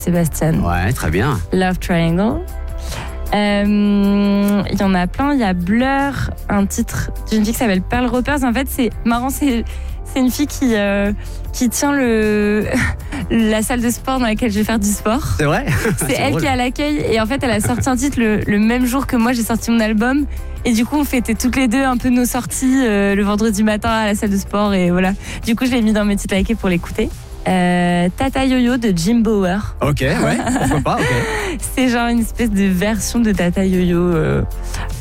Sébastien. Ouais, très bien. Love Triangle. Il y en a plein. Il y a Blur, un titre d'une fille qui s'appelle Pearl Ropers. En fait, c'est marrant. C'est une fille qui tient la salle de sport dans laquelle je vais faire du sport. C'est vrai. C'est elle drôle. qui est à l'accueil. Et en fait, elle a sorti un titre le même jour que moi, j'ai sorti mon album. Et du coup, on fêtait toutes les deux un peu nos sorties le vendredi matin à la salle de sport. Et voilà. Du coup, je l'ai mis dans mes titres likés pour l'écouter. Tata Yo-Yo de Jim Bower. Ok, ouais, pourquoi pas, ok. C'est genre une espèce de version de Tata Yo-Yo